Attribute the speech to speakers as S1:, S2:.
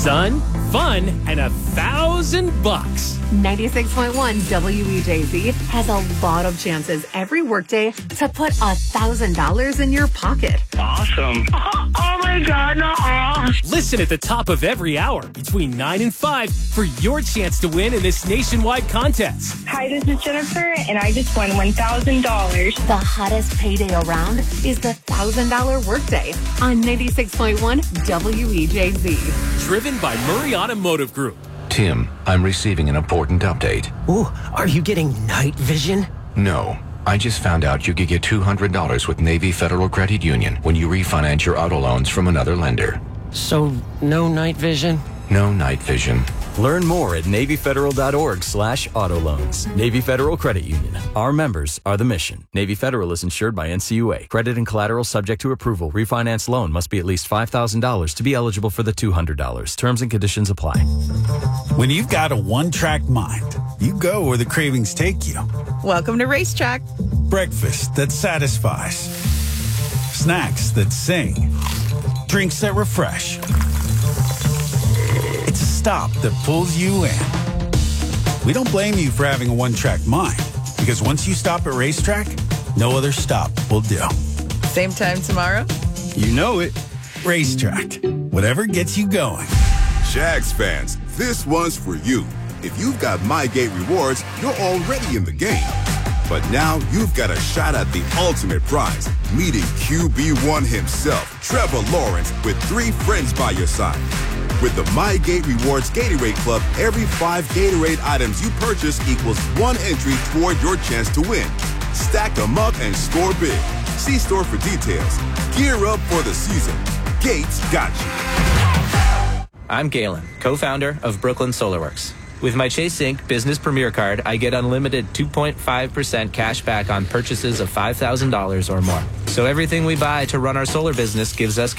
S1: sun, fun, and $1,000.
S2: 96.1 WEJZ has a lot of chances every workday to put $1,000 in your pocket.
S3: Awesome. Oh my God, no.
S1: Listen at the top of every hour between 9 and 5 for your chance to win in this nationwide contest.
S3: Hi, this is Jennifer, and I just won $1,000.
S2: The hottest payday around is the $1,000 workday on 96.1 WEJZ.
S1: Driven by Murray Automotive Group.
S4: Tim, I'm receiving an important update.
S5: Ooh, are you getting night vision?
S4: No. I just found out you could get $200 with Navy Federal Credit Union when you refinance your auto loans from another lender.
S5: So, no night vision?
S4: No night vision.
S6: Learn more at NavyFederal.org/autoloans. Navy Federal Credit Union. Our members are the mission. Navy Federal is insured by NCUA. Credit and collateral subject to approval. Refinance loan must be at least $5,000 to be eligible for the $200. Terms and conditions apply.
S7: When you've got a one-track mind, you go where the cravings take you.
S8: Welcome to Racetrack.
S7: Breakfast that satisfies. Snacks that sing. Drinks that refresh. It's a stop that pulls you in. We don't blame you for having a one-track mind, because once you stop at Racetrack, no other stop will do.
S8: Same time tomorrow?
S7: You know it. Racetrack. Whatever gets you going.
S9: Jags fans, this one's for you. If you've got MyGate rewards, you're already in the game. But now you've got a shot at the ultimate prize, meeting QB1 himself, Trevor Lawrence, with 3 friends by your side. With the MyGate Rewards Gatorade Club, every 5 Gatorade items you purchase equals 1 entry toward your chance to win. Stack them up and score big. See store for details. Gear up for the season. Gates got you.
S10: I'm Galen, co-founder of Brooklyn SolarWorks. With my Chase Inc. Business Premier Card, I get unlimited 2.5% cash back on purchases of $5,000 or more. So everything we buy to run our solar business gives us